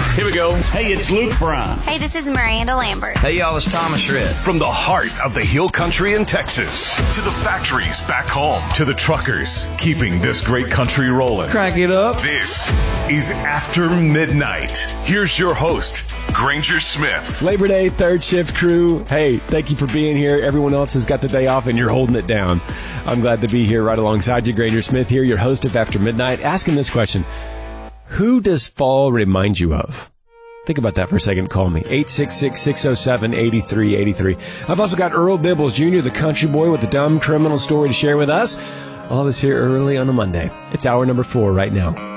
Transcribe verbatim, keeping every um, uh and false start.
Here we go. Hey, it's Luke Brown. Hey, this is Miranda Lambert. Hey, y'all, it's Thomas Shred. From the heart of the Hill Country in Texas to the factories back home to the truckers keeping this great country rolling. Crank it up. This is After Midnight. Here's your host, Granger Smith. Labor Day, third shift crew. Hey, thank you for being here. Everyone else has got the day off and you're holding it down. I'm glad to be here right alongside you. Granger Smith here, your host of After Midnight, asking this question. Who does fall remind you of? Think about that for a second. Call me. eight six six, six oh seven, eight three eight three. I've also got Earl Dibbles Junior, the country boy with a dumb criminal story to share with us. All this here early on a Monday. It's hour number four right now.